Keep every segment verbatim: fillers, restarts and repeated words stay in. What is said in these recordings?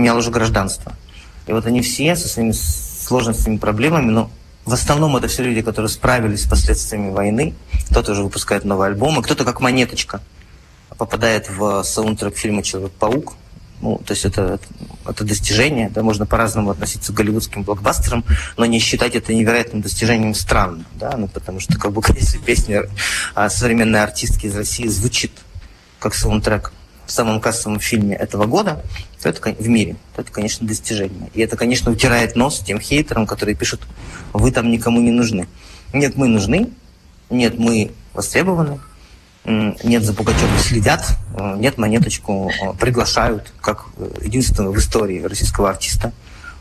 поменял уже гражданство. И вот они все со своими сложностями, проблемами, но в основном это все люди, которые справились с последствиями войны. Кто-то уже выпускает новые альбомы, кто-то как монеточка попадает в саундтрек фильма «Человек-паук». Ну, то есть это, это достижение, да, можно по-разному относиться к голливудским блокбастерам, но не считать это невероятным достижением странно, да, ну, потому что, как бы, если песня современной артистки из России звучит как саундтрек в самом кассовом фильме этого года, то это в мире, то это, конечно, достижение. И это, конечно, утирает нос тем хейтерам, которые пишут: вы там никому не нужны. Нет, мы нужны, нет, мы востребованы, нет, за Пугачевой следят, нет, монеточку приглашают, как единственного в истории российского артиста,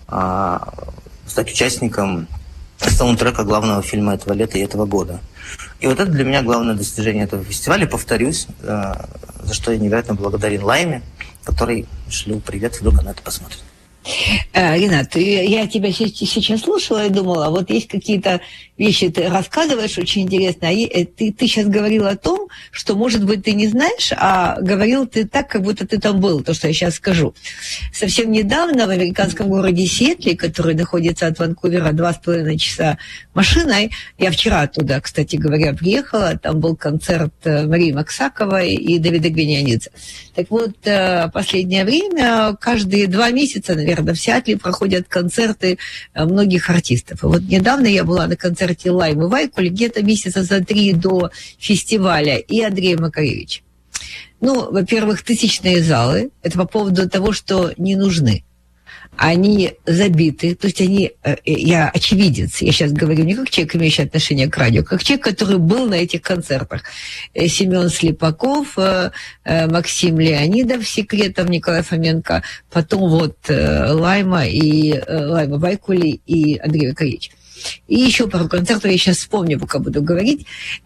стать участником саундтрека главного фильма этого лета и этого года. И вот это для меня главное достижение этого фестиваля. Повторюсь, за что я невероятно благодарен Лайме, который шлю привет, вдруг она это посмотрит. Ренат, я тебя сейчас слушала и думала, вот есть какие-то вещи, ты рассказываешь очень интересно, а ты, ты сейчас говорил о том, что, может быть, ты не знаешь, а говорил ты так, как будто ты там был, то, что я сейчас скажу. Совсем недавно в американском городе Сиэтле, который находится от Ванкувера два с половиной часа машиной, я вчера оттуда, кстати говоря, приехала, там был концерт Марии Максаковой и Давида Гвиньянидзе. Так вот, последнее время, каждые два месяца, наверное, в Сиэтле проходят концерты многих артистов. И вот недавно я была на концерте Лаймы Вайкули, где-то месяца за три до фестиваля, и Андрея Макаревича. Ну, во-первых, тысячные залы. Это по поводу того, что не нужны. Они забиты, то есть они, я очевидец, я сейчас говорю не как человек, имеющий отношение к радио, как человек, который был на этих концертах. Семен Слепаков, Максим Леонидов с «Секретом», Николай Фоменко, потом вот Лайма и Лайма Вайкули и Андрей Макаревич. И еще пару концертов, я сейчас вспомню, пока буду говорить.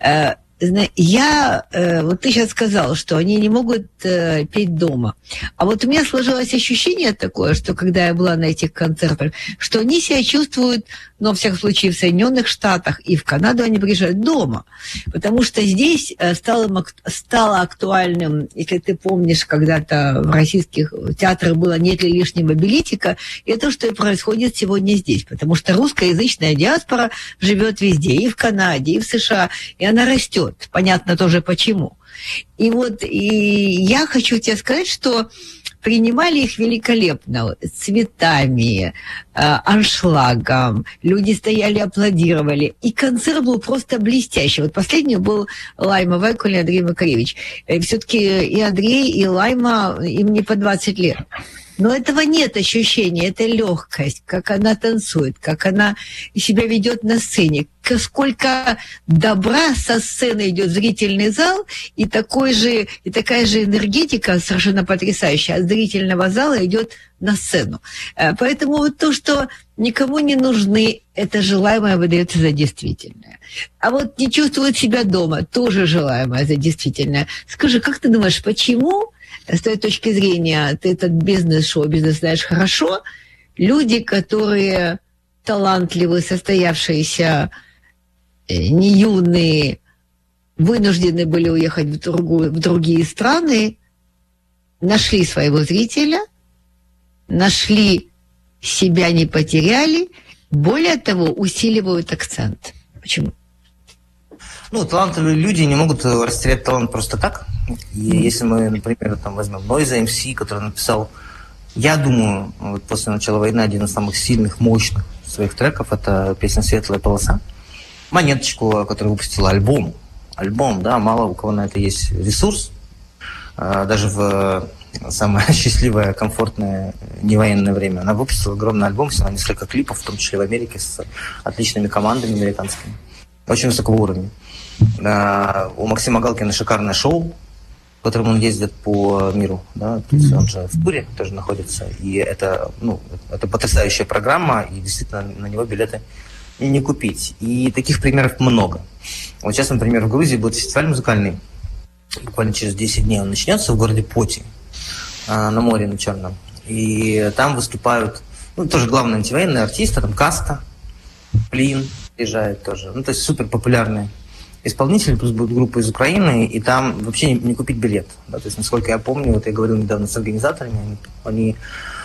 Я, вот ты сейчас сказал, что они не могут петь дома. А вот у меня сложилось ощущение такое, что когда я была на этих концертах, что они себя чувствуют, ну, во всяком случае, в Соединенных Штатах и в Канаду они приезжают дома. Потому что здесь стало, стало актуальным, если ты помнишь, когда-то в российских театрах было «Нет ли лишнего билетика», и то, что и происходит сегодня здесь. Потому что русскоязычная диаспора живет везде, и в Канаде, и в США, и она растет. Понятно тоже почему. И вот и я хочу тебе сказать, что принимали их великолепно, цветами, аншлагом. Люди стояли, аплодировали. И концерт был просто блестящий. Вот последний был Лайма Вайкули и Андрей Макаревич. Все-таки и Андрей, и Лайма, им не по двадцать лет. Но этого нет ощущения, это легкость, как она танцует, как она себя ведет на сцене, сколько добра со сцены идет в зрительный зал, и, такой же, и такая же энергетика совершенно потрясающая от зрительного зала идет на сцену. Поэтому вот то, что никому не нужны, это желаемое выдается за действительное. А вот не чувствует себя дома, тоже желаемое за действительное. Скажи, как ты думаешь, почему... С твоей точки зрения, ты этот бизнес, шоу-бизнес знаешь хорошо, люди, которые талантливые, состоявшиеся, не юные, вынуждены были уехать в, другую, в другие страны, нашли своего зрителя, нашли себя, не потеряли, более того, усиливают акцент. Почему? Ну, талантливые люди не могут растерять талант просто так. И если мы, например, там, возьмем Noise эм си, который написал, я думаю, вот после начала войны один из самых сильных, мощных своих треков, это песня «Светлая полоса». Монеточку, которая выпустила альбом. Альбом, да, мало у кого на это есть ресурс. Даже в самое счастливое, комфортное, невоенное время она выпустила огромный альбом, сняла несколько клипов, в том числе в Америке, с отличными командами американскими. Очень высокого уровня. У Максима Галкина шикарное шоу, в котором он ездит по миру, да, то есть он же в туре тоже находится, и это, ну, это потрясающая программа, и действительно на него билеты не купить. И таких примеров много. Вот сейчас, например, в Грузии будет фестиваль музыкальный, буквально через десять дней он начнется в городе Поти, на море на Черном, и там выступают, ну, тоже главные антивоенные артисты, там Каста, Плин приезжает тоже, ну, то есть супер популярные исполнители, плюс будет группа из Украины, и там вообще не, не купить билет. Да, то есть, насколько я помню, вот я говорил недавно с организаторами, они, они